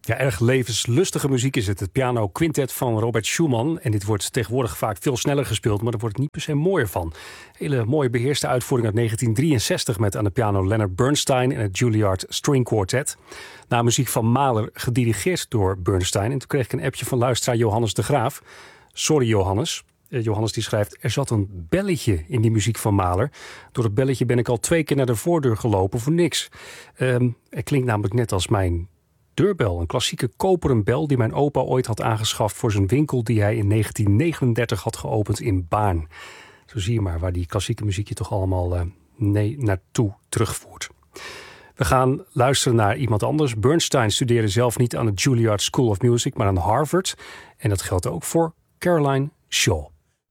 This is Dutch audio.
Ja, erg levenslustige muziek is het. Het piano quintet van Robert Schumann. En dit wordt tegenwoordig vaak veel sneller gespeeld, maar daar wordt het niet per se mooier van. Hele mooie beheerste uitvoering uit 1963 met aan de piano Leonard Bernstein en het Juilliard String Quartet. Na muziek van Mahler, gedirigeerd door Bernstein. En toen kreeg ik een appje van luisteraar Johannes de Graaf. Sorry Johannes. Johannes die schrijft, er zat een belletje in die muziek van Mahler. Door het belletje ben ik al 2 keer naar de voordeur gelopen voor niks. Het klinkt namelijk net als mijn deurbel. Een klassieke koperen bel die mijn opa ooit had aangeschaft voor zijn winkel die hij in 1939 had geopend in Baarn. Zo zie je maar waar die klassieke muziek je toch allemaal naartoe terugvoert. We gaan luisteren naar iemand anders. Bernstein studeerde zelf niet aan de Juilliard School of Music, maar aan Harvard. En dat geldt ook voor Caroline Shaw.